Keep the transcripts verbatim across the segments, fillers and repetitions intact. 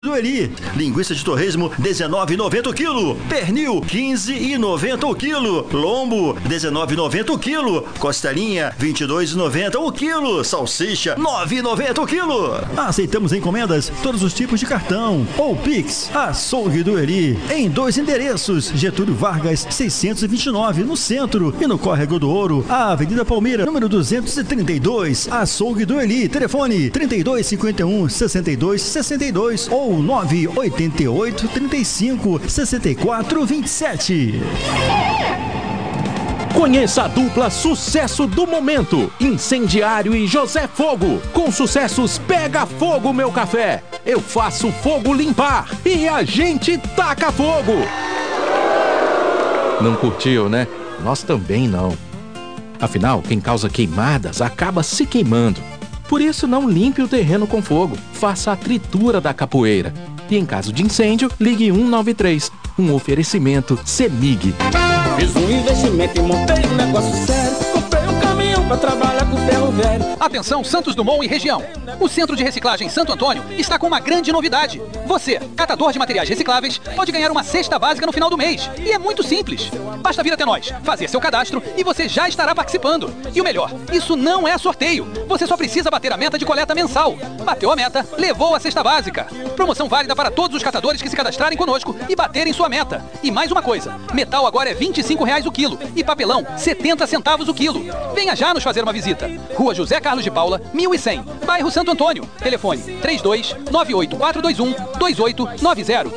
do Eli. Linguiça de torresmo, dezenove e noventa o quilo. Pernil, quinze e noventa o quilo. Lombo, dezenove e noventa o quilo. Costelinha, vinte e dois e noventa o quilo. Salsicha, nove e noventa o quilo. Aceitamos encomendas, todos os tipos de cartão ou Pix. Açougue do Eli, em dois endereços, Getúlio Vargas, seiscentos e vinte e nove, no centro, e no Córrego do Ouro, a Avenida Palmeira, número duzentos e trinta e dois. Açougue do Eli, telefone trinta e dois, cinquenta e um, sessenta e dois, sessenta e dois ou nove oito oito, trinta e cinco, sessenta e quatro, vinte e sete. Conheça a dupla sucesso do momento, Incendiário e José Fogo. Com sucessos Pega Fogo Meu Café, Eu Faço Fogo Limpar e A Gente Taca Fogo. Não curtiu, né? Nós também não. Afinal, quem causa queimadas acaba se queimando. Por isso, não limpe o terreno com fogo. Faça a tritura da capoeira. E em caso de incêndio, ligue um nove três. Um oferecimento CEMIG. Fiz um investimento e montei um negócio sério. Comprei um caminhão pra trabalhar com ferro velho. Atenção Santos Dumont e região. O Centro de Reciclagem Santo Antônio está com uma grande novidade. Você, catador de materiais recicláveis, pode ganhar uma cesta básica no final do mês. E é muito simples. Basta vir até nós, fazer seu cadastro e você já estará participando. E o melhor, isso não é sorteio. Você só precisa bater a meta de coleta mensal. Bateu a meta, levou a cesta básica. Promoção válida para todos os catadores que se cadastrarem conosco e baterem sua meta. E mais uma coisa, metal agora é vinte e cinco reais o quilo e papelão setenta centavos o quilo. Venha já nos fazer uma visita. Rua José Carlos de Paula, mil e cem, bairro Santo Antônio. Telefone três dois nove oito quatro dois um dois oito nove zero.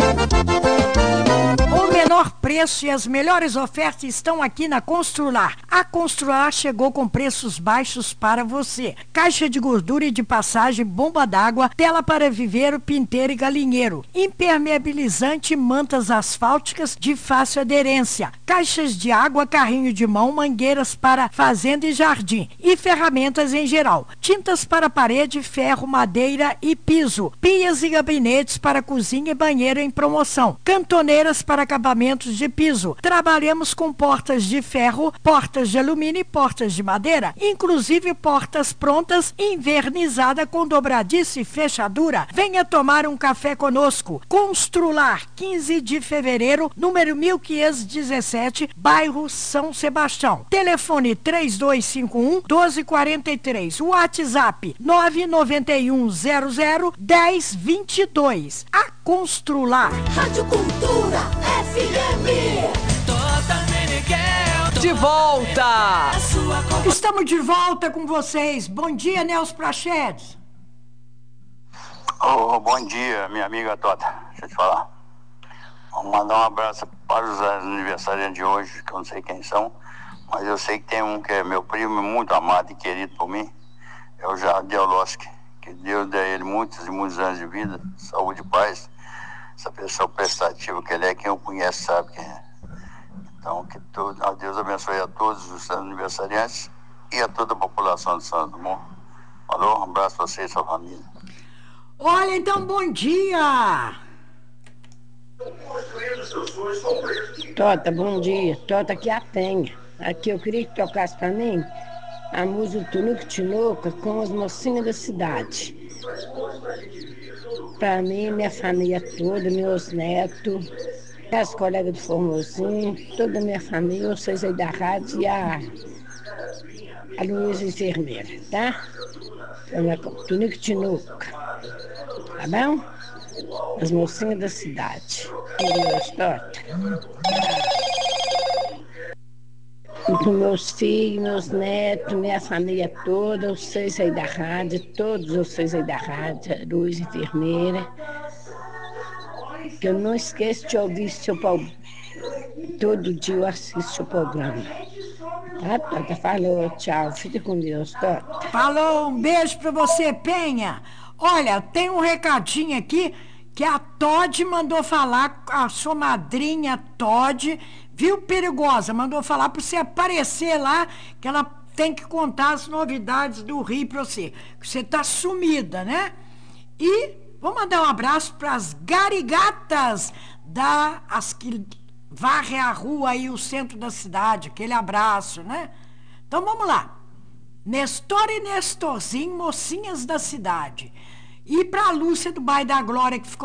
O menor preço e as melhores ofertas estão aqui na Constrular. A Constrular chegou com preços baixos para você. Caixa de gordura e de passagem, bomba d'água, tela para viveiro, pinteiro e galinheiro. Impermeabilizante, mantas asfálticas de fácil aderência. Caixas de água, carrinho de mão, mangueiras para fazenda e jardim. E ferramentas em geral. Tintas para parede, ferro, madeira e piso. Pias e gabinetes para cozinha e banheiro em promoção. Cantoneiras para acabamentos de piso. Trabalhamos com portas de ferro, portas de alumínio e portas de madeira, inclusive portas prontas, invernizada com dobradiça e fechadura. Venha tomar um café conosco. Constrular, quinze de fevereiro, número mil quinhentos e dezessete, bairro São Sebastião. Telefone três dois cinco um, doze quarenta e três. WhatsApp nove nove um zero zero, dez vinte e dois. A Constrular. Rádio Cultura F M. De volta! Estamos de volta com vocês. Bom dia, Nelson Prachedes. Oh, bom dia, minha amiga Tota. Deixa eu te falar. Vamos mandar um abraço para os aniversariantes de hoje, que eu não sei quem são, mas eu sei que tem um que é meu primo, muito amado e querido por mim. É o Jardim Oloski. Que Deus dê a ele muitos e muitos anos de vida, saúde e paz. Essa pessoa prestativa que ele é, quem o conhece sabe quem é. Então, que todo, a Deus abençoe a todos os aniversariantes e a toda a população de Santo Dumont. Falou, um abraço para você e sua família. Olha, então, bom dia! Tota, bom dia. Tota, aqui a Penha. Aqui eu queria que tocasse para mim a música Tunico Tinoca com as mocinhas da cidade. Para mim, minha família toda, meus netos, as colegas do Formosinho, toda a minha família, vocês aí da rádio e a, a Luísa enfermeira, tá? Tunico Tinoca, tá bom? As mocinhas da cidade. Deus, Tota. E para meus filhos, meus netos, minha família toda, vocês aí da rádio, todos vocês aí da rádio, Luísa enfermeira, que eu não esqueço de ouvir seu programa. Todo dia eu assisto seu programa. Tá, Tota? Falou, tchau. Fique com Deus, Tota. Falou, um beijo pra você, Penha. Olha, tem um recadinho aqui que a Todd mandou falar, a sua madrinha Todd, viu, Perigosa? Mandou falar pra você aparecer lá, que ela tem que contar as novidades do Rio pra você. Que você tá sumida, né? E vou mandar um abraço pras garigatas da, as que varre a rua e o centro da cidade. Aquele abraço, né? Então vamos lá. Nestor e Nestorzinho, mocinhas da cidade. E pra Lúcia do Bairro da Glória, que ficou